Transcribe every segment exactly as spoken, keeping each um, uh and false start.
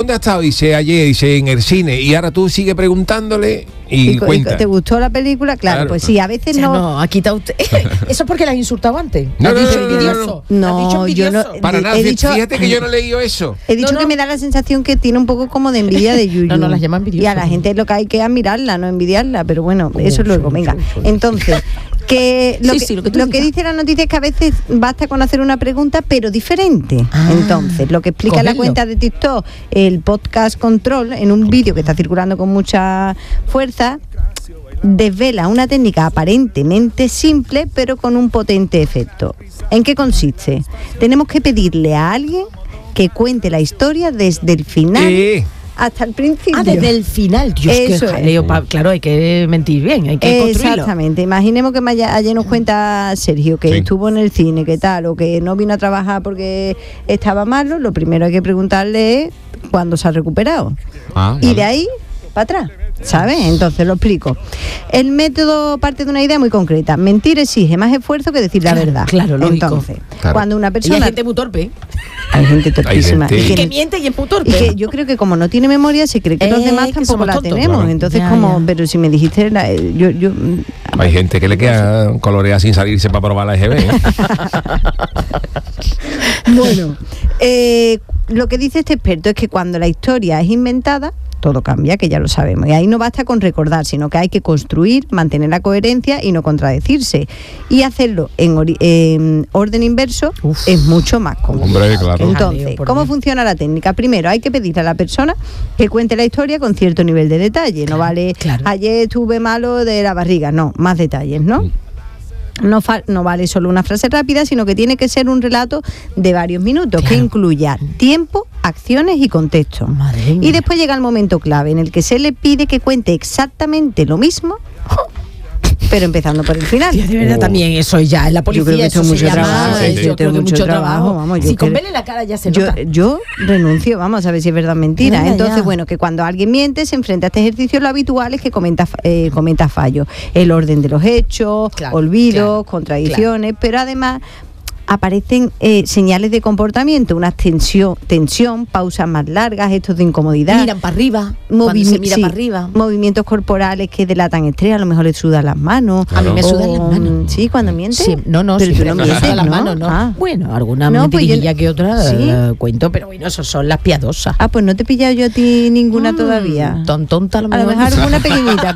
dónde has estado? Dice, ayer, dice, en el cine. Y ahora tú sigues preguntándole y, y cuenta. ¿Te gustó la película? Claro, claro. Pues sí, a veces o sea, no... no, ha quitado usted... Eso es porque la has insultado antes. No, has no, dicho no, envidioso. No, has dicho yo no... Para nada, he dicho, fíjate que yo no he leído eso. He dicho no, no. que me da la sensación que tiene un poco como de envidia de Yuyu. No, no, las llama envidiosa. Y a la gente lo que hay que admirarla, no envidiarla, pero bueno, Mucho, eso luego, venga. mucho, mucho. Entonces... que lo, sí, que, sí, lo que, lo que dice la noticia es que a veces basta con hacer una pregunta pero diferente. Ah, entonces lo que explica cogerlo. La cuenta de TikTok, el podcast Control, en un vídeo que está circulando con mucha fuerza, desvela una técnica aparentemente simple pero con un potente efecto. ¿En qué consiste? Tenemos que pedirle a alguien que cuente la historia desde el final eh. hasta el principio. Ah, desde el final. Dios, eso qué jaleo. Pa, claro, hay que mentir bien, hay que construirlo. Exactamente. Imaginemos que ayer nos cuenta Sergio que sí. estuvo en el cine, que tal, o que no vino a trabajar porque estaba malo. Lo primero hay que preguntarle es cuándo se ha recuperado. Ah, y vale. De ahí para atrás, ¿sabes? Entonces lo explico. El método parte de una idea muy concreta. Mentir exige más esfuerzo que decir la claro, verdad. Claro, lógico. Entonces, claro. Cuando una persona... Y hay gente muy torpe. Hay gente torpísima. Hay gente... Y que, que miente y es muy torpe. Y que yo creo que como no tiene memoria, se cree que eh, los demás tampoco la tontos, tenemos. Claro. Entonces, ya, como, ya. Pero si me dijiste... La, yo, yo, hay gente que le queda colorear sin salirse para probar la E G B. ¿eh? Bueno, eh, lo que dice este experto es que cuando la historia es inventada, todo cambia, que ya lo sabemos. Y ahí no basta con recordar, sino que hay que construir, mantener la coherencia y no contradecirse. Y hacerlo en, ori- en orden inverso Uf. Es mucho más cómodo. Hombre, claro. Entonces, ¿cómo funciona la técnica? Primero, hay que pedirle a la persona que cuente la historia con cierto nivel de detalle. No vale, claro. Ayer estuve malo de la barriga. No, más detalles, ¿no? No, fa- no vale solo una frase rápida, sino que tiene que ser un relato de varios minutos, claro. Que incluya tiempo, acciones y contexto. Y después llega el momento clave en el que se le pide que cuente exactamente lo mismo, pero empezando por el final. Tío, de verdad, oh. También eso ya en la policía. Yo creo que eso mucho se trabajo, llama, yo, yo creo que mucho trabajo, trabajo. Vamos, si con verle la cara ya se yo, nota. Yo renuncio, vamos a ver si es verdad o mentira. Venga, Entonces, ya. bueno, que cuando alguien miente, se enfrenta a este ejercicio, lo habitual es que comenta, eh, cometa fallos. El orden de los hechos, claro, olvidos, claro, contradicciones, claro. Pero además aparecen eh, señales de comportamiento, una tensión, tensión, pausas más largas, gestos de incomodidad. Miran para arriba, movi- se mira sí, para arriba. Movimientos corporales que delatan estrés, a lo mejor le sudan las manos. Claro. A mí me sudan las manos. Sí, cuando mientes. Sí, no, no, pero sí, tú no mientes, las ¿no? manos, no. Ah. Bueno, alguna no, mentirilla pues que otra ¿sí? eh, cuento, pero bueno, eso son las piadosas. Ah, pues no te he pillado yo a ti ninguna mm, todavía. Ton, tonta, a lo a mejor. lo mejor alguna pequeñita,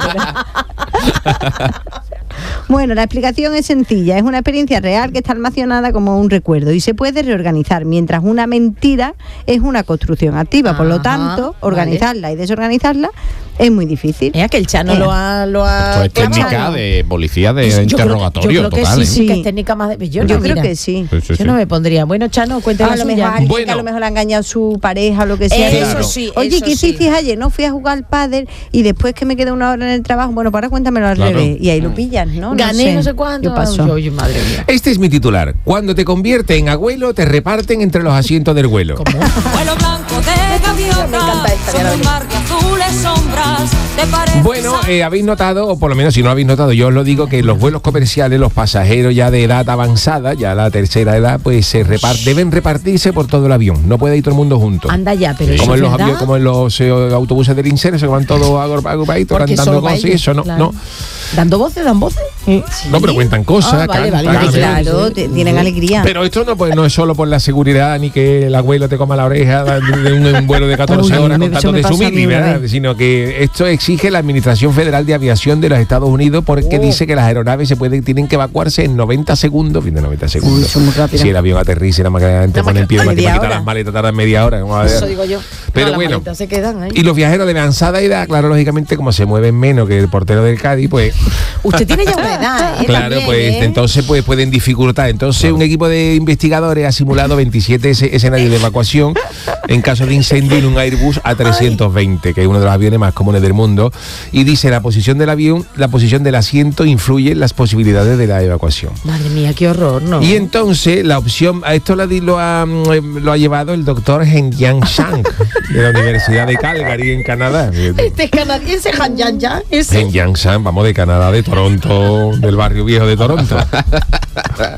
pero... Bueno, la explicación es sencilla, es una experiencia real que está almacenada como un recuerdo y se puede reorganizar, mientras una mentira es una construcción activa. Ajá, por lo tanto, organizarla vale. Y desorganizarla es muy difícil. Es que el Chano eh. lo ha... Lo ha Esto es técnica de policía de yo interrogatorio creo, yo creo total. Que sí, sí, sí, que es técnica más de... Yo, yo no, creo mira, que sí. sí, sí yo sí. no me pondría, bueno, Chano, cuéntame a lo mejor alguien bueno. que a lo mejor le ha engañado a su pareja o lo que sea. Eso claro. sí, oye, eso ¿qué hiciste sí. ayer? No fui a jugar al pádel y después que me quedé una hora en el trabajo, bueno, para cuéntamelo al claro. revés. Y ahí lo pillas, ¿no? Gané no sé, no sé cuánto. Yo paso. Oye, madre mía. Este es mi titular. Cuando te convierte en abuelo, te reparten entre los asientos del vuelo. ¿Cómo? Vuelo blanco de gaviota, sobre un mar de azules sombras, te parece. Bueno, eh, habéis notado, o por lo menos si no habéis notado, yo os lo digo, que los vuelos comerciales, los pasajeros ya de edad avanzada, ya la tercera edad, pues se repart- deben repartirse por todo el avión. No puede ir todo el mundo junto. Anda ya, pero como, eso en los es avión, como en los eh, autobuses del INSER, se van todos agrupaditos cantando cosas y eso, no, claro. no. ¿Dando voces? ¿Dan voces? Sí. No, pero cuentan cosas, Ah, vale, cantan, vale, Vale, claro, te- tienen alegría. Pero esto no, pues, no es solo por la seguridad ni que el abuelo te coma la oreja de un, un vuelo de catorce Uy, horas me- contando eso me de su pasó a mí mili, una ¿verdad? vez. Sino que esto exige la Administración Federal de Aviación de los Estados Unidos porque Oh. dice que las aeronaves se pueden tienen que evacuarse en noventa segundos, fin de noventa segundos. Uy, son muy rápidas. Si el avión aterriza y nada más que la gente Nada más pone en que pie de media matemática hora. las maletas tardan media hora. Vamos a ver. Eso digo yo. Pero no, las bueno. maletas se quedan ahí. Y los viajeros de avanzada edad, claro, lógicamente, como se mueven menos que el portero del Cádiz, pues Usted tiene ya una edad, ¿eh? claro, También, pues ¿eh? entonces pues pueden dificultar. Entonces claro. Un equipo de investigadores ha simulado veintisiete ese- escenarios de evacuación en caso de incendio en un Airbus A trescientos veinte, que es uno de los aviones más comunes del mundo, y dice la posición del avión, la posición del asiento influye en las posibilidades de la evacuación. Madre mía, qué horror, ¿no? Y entonces la opción, a esto lo, lo, ha, lo ha llevado el doctor Hengyang Shang de la Universidad de Calgary en Canadá. Este es canadiense, Han Yang Yang. ese. Hengyang Shang, vamos, de Canadá, de Toronto, del barrio viejo de Toronto.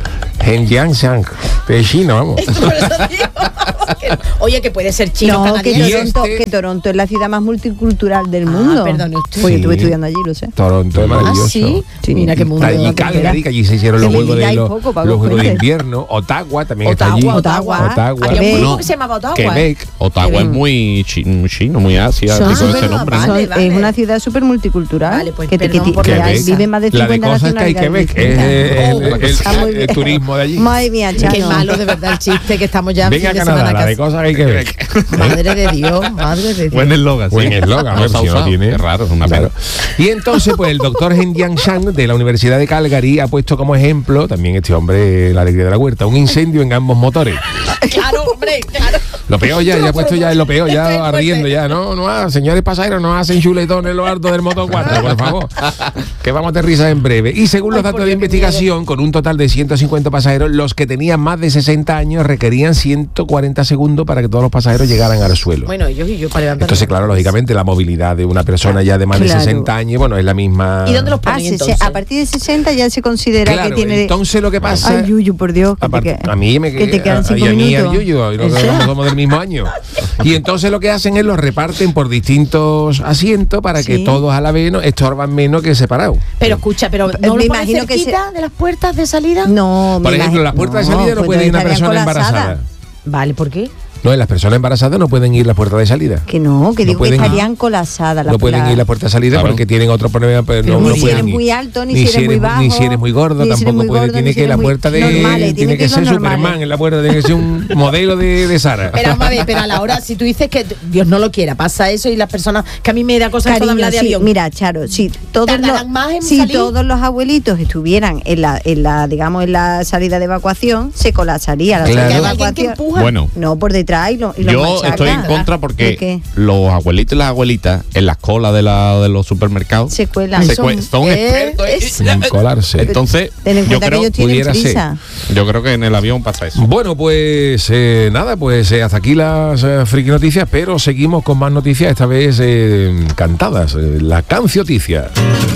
En Yangshan, de China, vamos. Por eso digo, que- Oye, que puede ser chino, No, que canadiense. Toronto, este- que Toronto es la ciudad más multicultural del Ah, mundo. perdone usted. Pues yo estuve Sí. estudiando allí, lo sé. Toronto es Ah, maravilloso. sí. Sí. Mira qué mundo. Allí de Calgary, que allí se hicieron Que los le juegos de digáis los, poco para los que juegos de cuente. invierno. Ottawa también Ottawa, está allí. Ottawa. Ottawa. Había un Quebec. grupo que se llamaba Ottawa. Quebec. Ottawa es muy chi- muy chino, muy Asia, Son con ese súper nombre. normales. ¿no? Vale, Son- vale. Es una ciudad súper multicultural. Vale, pues que, te- que perdón ti- por que la hay- cosa. viven más de La de cincuenta cosas que hay nacionalidades Quebec, es distintas. el, el- el- Está muy el bien. turismo de allí. Madre mía, Chano. Qué malo de verdad el chiste que estamos ya en Venga a fin de Canadá, semana la de casi. cosas que hay que ver. Madre de Dios, madre de Dios. Buen eslogan. Buen sí. eslogan, a No ver se ha si no usado. tiene. Qué raro, es una Claro. pena. Y entonces, pues el doctor Hen Jiangshan de la Universidad de Calgary ha puesto como ejemplo, también este hombre, la alegría de la huerta, un incendio en ambos motores. Claro, hombre, claro. Lo peor ya, ya ha puesto ya en lo peor, Esto es ya ardiendo fuerte. ya. No, no, ha- señores pasajeros, no hacen chuletones en lo alto del Moto cuatro, por favor. Que vamos a aterrizar en breve. Y según los Ay, datos por de Dios, qué investigación, con un total de ciento cincuenta pasajeros, los que tenían más de sesenta años requerían ciento cuarenta segundos para que todos los pasajeros llegaran al suelo. Bueno, ellos y yo para levantar. Entonces, claro, lógicamente la movilidad de una persona ya de más Claro. de sesenta años, bueno, es la misma. ¿Y dónde los Ah, ponen se- se- entonces? a partir de sesenta ya se considera Claro, que tiene... entonces lo que pasa. Ay, Yuyu, por Dios. que te Aparte, queda- a mí me que te quedan a- cinco y a mí y al minutos. Yuyu, y ¿En nosotros serio? somos del mismo año. Y entonces lo que hacen es los reparten por distintos asientos para que Sí. todos a la vez no estorban menos que separados. Pero escucha, pero Me ¿no lo ponen imagino que cerquita de las puertas de salida? No, Por me ejemplo, imagino- las puertas de no, salida no pues puede ir una estarían persona colapsadas. embarazada. Vale, ¿por qué? No, las personas embarazadas no pueden ir las puertas de salida. Que no, que No digo pueden- que estarían colapsadas las No pueden la- ir las puertas de salida Claro. porque tienen otro problema, pero Pero no, ni no si pueden eres ir. muy alto, ni si eres muy bajo, Ni si eres muy gordo, ni si eres tampoco muy puede. gordo, Tiene ni si que eres la muy puerta de. normales, tiene tiene que que ser ir normales. Superman en la puerta, tiene que ser un modelo de, de Sara. Pero, vamos a ver, pero a la hora, si tú dices que Dios no lo quiera, pasa eso y las personas, que a mí me da cosas Cariño, toda hablar de sí, avión. mira, Charo, si todos ¿Tardarán los, más en si salir? todos los abuelitos estuvieran en la, en la, digamos, en la salida de evacuación, se colapsaría la Claro. salida de ¿Hay alguien que evacuación. empuja? Bueno, No, por detrás y lo, y lo yo machaca. estoy en contra ¿De porque qué? los abuelitos y las abuelitas en las colas de, la, de los supermercados Se cuelan. se Son- cue- son eh, expertos. es- Sin colarse. Entonces, Ten en yo cuenta que creo, ellos tienen pudiera ser. prisa. yo creo que en el avión pasa eso. Bueno, pues eh, nada, pues eh, hasta aquí las eh, friki noticias, pero seguimos con más noticias, esta vez eh, cantadas, eh, la cancioticia.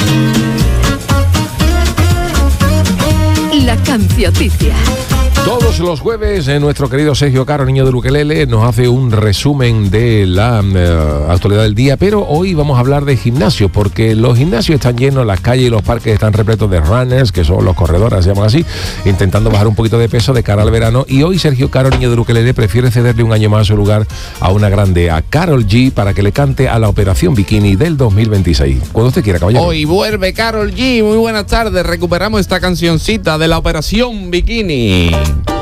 La cancioticia. Todos los jueves, eh, nuestro querido Sergio Caro, niño de Ukelele, nos hace un resumen de la eh, actualidad del día, pero hoy vamos a hablar de gimnasio, porque los gimnasios están llenos, las calles y los parques están repletos de runners, que son los corredores, se llaman así, intentando bajar un poquito de peso de cara al verano, y hoy Sergio Caro, niño de Ukelele, prefiere cederle un año más su lugar a una grande, a Karol G, para que le cante a la Operación Bikini del dos mil veintiséis. Cuando usted quiera, caballero. Hoy vuelve Karol G. Muy buenas tardes. Recuperamos esta cancioncita de la Operación Bikini.